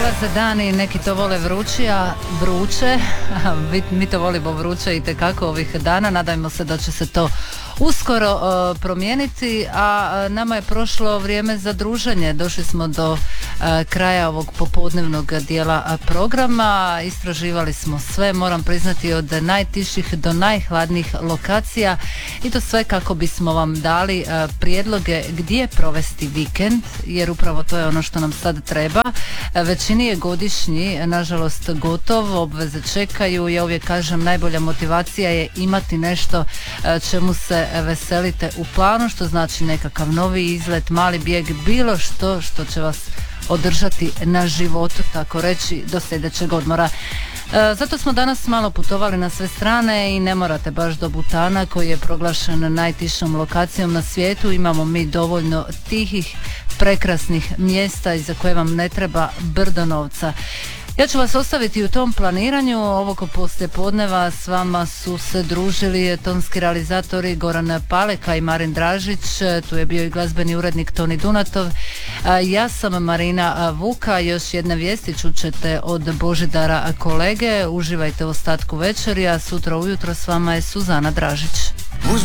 Prolaze dani, neki to vole vruće, mi to volimo vruće i tekako ovih dana, nadajmo se da će se to uskoro promijeniti, a nama je prošlo vrijeme za druženje, došli smo do kraja ovog popodnevnog dijela programa, istraživali smo sve, moram priznati, od najtiših do najhladnijih lokacija i to sve kako bismo vam dali prijedloge gdje provesti vikend, jer upravo to je ono što nam sad treba. Većini je godišnji, nažalost, gotov, obveze čekaju. Ja uvijek kažem, najbolja motivacija je imati nešto čemu se veselite u planu, što znači nekakav novi izlet, mali bijeg, bilo što će vas održati na životu, tako reći, do sljedećeg odmora. Zato smo danas malo putovali na sve strane i ne morate baš do Butana, koji je proglašen najtišom lokacijom na svijetu. Imamo mi dovoljno tihih, prekrasnih mjesta iza koje vam ne treba brdo novca. Ja ću vas ostaviti u tom planiranju. Ovog poslijepodneva s vama su se družili tonski realizatori Goran Paleka i Marin Dražić, tu je bio i glazbeni urednik Toni Dunatov. Ja sam Marina Vuka, još jedne vijesti čućete od Božidara kolege. Uživajte u ostatku večeri, a sutra ujutro s vama je Suzana Dražić.